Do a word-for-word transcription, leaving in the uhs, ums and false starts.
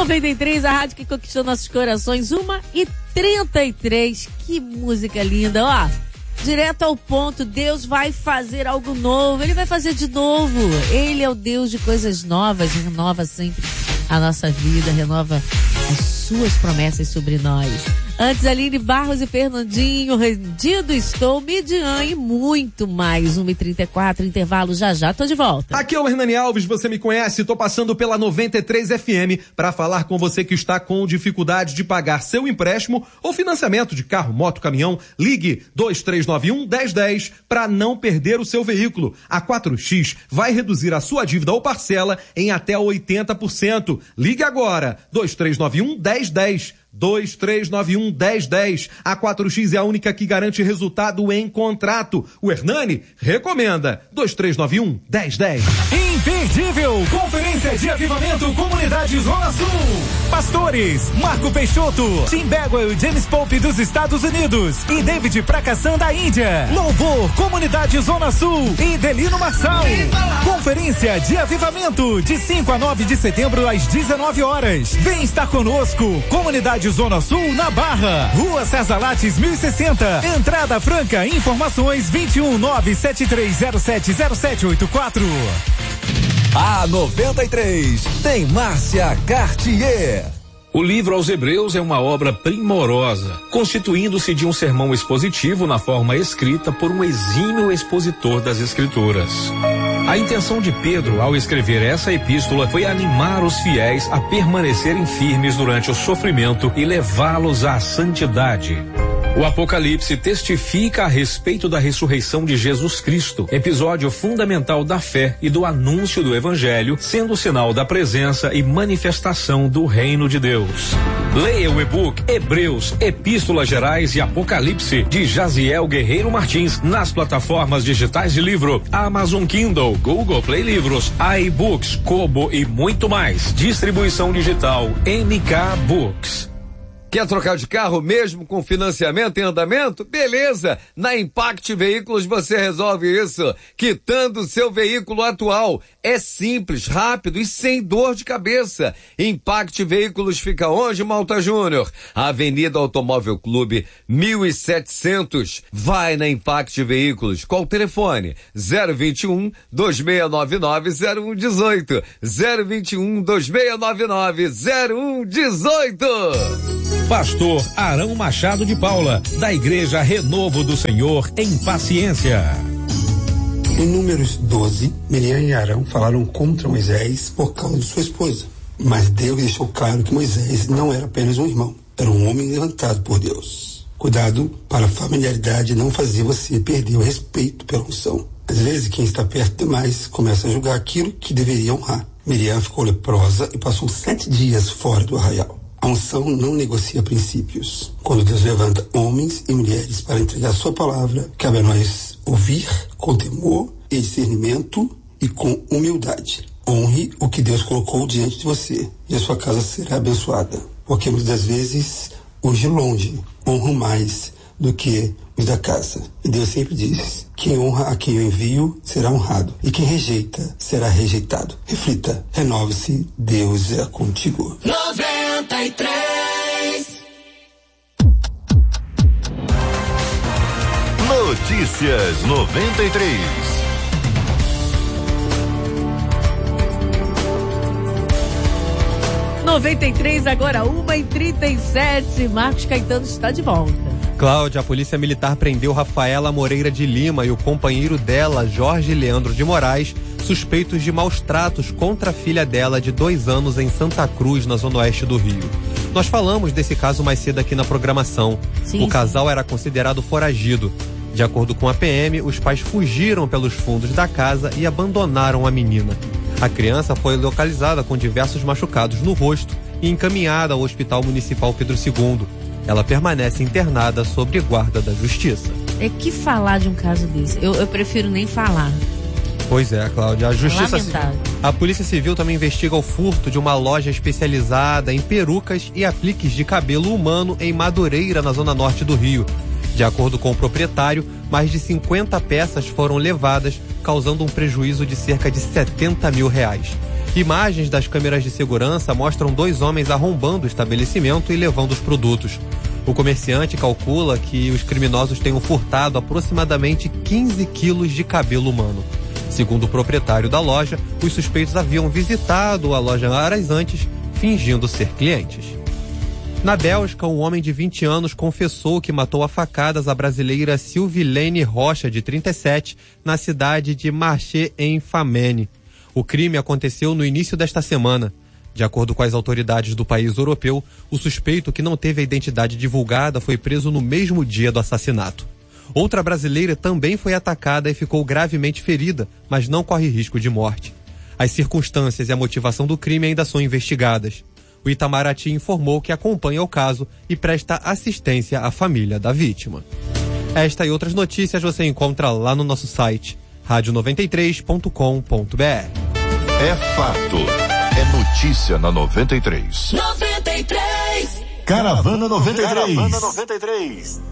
noventa e três, a rádio que conquistou nossos corações, uma e trinta e três. Que música linda, ó. Direto ao ponto, Deus vai fazer algo novo, Ele vai fazer de novo. Ele é o Deus de coisas novas, renova sempre a nossa vida, renova as suas promessas sobre nós. Antes, Aline Barros e Fernandinho, rendido estou, Midian e muito mais. uma e trinta e quatro, intervalo, já já tô de volta. Aqui é o Hernani Alves, você me conhece, tô passando pela noventa e três F M para falar com você que está com dificuldade de pagar seu empréstimo ou financiamento de carro, moto, caminhão. Ligue dois três nove um, um zero um zero para não perder o seu veículo. A quatro X vai reduzir a sua dívida ou parcela em até oitenta por cento. Ligue agora, dois três nove um, um zero um zero. dois três nove um, um zero um zero. A quatro X é a única que garante resultado em contrato. O Hernani recomenda. dois três nove um, um zero um zero. Imperdível! Conferência de Avivamento Comunidade Zona Sul. Pastores Marco Peixoto, Tim Bagwell e James Pope dos Estados Unidos e David Prakasam da Índia. Louvor Comunidade Zona Sul e Delino Marçal. Conferência de Avivamento de cinco a nove de setembro às dezenove horas. Vem estar conosco. Comunidade Zona Sul na Barra. Rua César Lattes mil e sessenta. Entrada franca. Informações vinte e um, nove sete três zero sete zero sete oito quatro. A noventa e três tem Márcia Cartier. O livro aos Hebreus é uma obra primorosa, constituindo-se de um sermão expositivo na forma escrita por um exímio expositor das Escrituras. A intenção de Pedro, ao escrever essa epístola, foi animar os fiéis a permanecerem firmes durante o sofrimento e levá-los à santidade. O Apocalipse testifica a respeito da ressurreição de Jesus Cristo, episódio fundamental da fé e do anúncio do Evangelho, sendo sinal da presença e manifestação do reino de Deus. Leia o e-book Hebreus, Epístolas Gerais e Apocalipse, de Jaziel Guerreiro Martins, nas plataformas digitais de livro, Amazon Kindle, Google Play Livros, iBooks, Kobo e muito mais. Distribuição digital M K Books. Quer trocar de carro mesmo com financiamento em andamento? Beleza! Na Impact Veículos você resolve isso, quitando seu veículo atual. É simples, rápido e sem dor de cabeça. Impact Veículos fica onde, Malta Júnior? Avenida Automóvel Clube mil e setecentos. Vai na Impact Veículos. Qual o telefone? zero vinte e um, dois seis nove nove, zero um um oito. zero vinte e um, dois seis nove nove, zero um um oito. Pastor Arão Machado de Paula, da Igreja Renovo do Senhor, em Paciência. Em Números doze, Miriam e Arão falaram contra Moisés por causa de sua esposa. Mas Deus deixou claro que Moisés não era apenas um irmão, era um homem levantado por Deus. Cuidado para a familiaridade não fazer você perder o respeito pela unção. Às vezes, quem está perto demais começa a julgar aquilo que deveria honrar. Miriam ficou leprosa e passou sete dias fora do arraial. A unção não negocia princípios. Quando Deus levanta homens e mulheres para entregar sua palavra, cabe a nós ouvir com temor e discernimento e com humildade. Honre o que Deus colocou diante de você e a sua casa será abençoada. Porque muitas vezes os de longe honram mais do que os da casa. E Deus sempre diz: quem honra a quem eu envio será honrado, e quem rejeita será rejeitado. Reflita, renove-se, Deus é contigo. noventa e três Notícias noventa e três. noventa e três, agora uma e trinta e sete. Marcos Caetano está de volta. Cláudia, a polícia militar prendeu Rafaela Moreira de Lima e o companheiro dela, Jorge Leandro de Moraes, suspeitos de maus tratos contra a filha dela de dois anos em Santa Cruz, na zona oeste do Rio. Nós falamos desse caso mais cedo aqui na programação. Sim, o casal sim. era considerado foragido. De acordo com a P M, os pais fugiram pelos fundos da casa e abandonaram a menina. A criança foi localizada com diversos machucados no rosto e encaminhada ao Hospital Municipal Pedro segundo. Ela permanece internada sob guarda da Justiça. É que falar de um caso desse? Eu, eu prefiro nem falar. Pois é, Cláudia. A Justiça Lamentável. A Polícia Civil também investiga o furto de uma loja especializada em perucas e apliques de cabelo humano em Madureira, na zona norte do Rio. De acordo com o proprietário, mais de cinquenta peças foram levadas, causando um prejuízo de cerca de setenta mil reais. Imagens das câmeras de segurança mostram dois homens arrombando o estabelecimento e levando os produtos. O comerciante calcula que os criminosos tenham furtado aproximadamente quinze quilos de cabelo humano. Segundo o proprietário da loja, os suspeitos haviam visitado a loja horas antes, fingindo ser clientes. Na Bélgica, um homem de vinte anos confessou que matou a facadas a brasileira Silvilene Rocha, de trinta e sete, na cidade de Marché-en-Famenne. O crime aconteceu no início desta semana. De acordo com as autoridades do país europeu, o suspeito, que não teve a identidade divulgada, foi preso no mesmo dia do assassinato. Outra brasileira também foi atacada e ficou gravemente ferida, mas não corre risco de morte. As circunstâncias e a motivação do crime ainda são investigadas. O Itamaraty informou que acompanha o caso e presta assistência à família da vítima. Esta e outras notícias você encontra lá no nosso site, rádio noventa e três ponto com ponto b r. É fato. É notícia na noventa e três. noventa e três. Caravana noventa e três. Caravana noventa e três.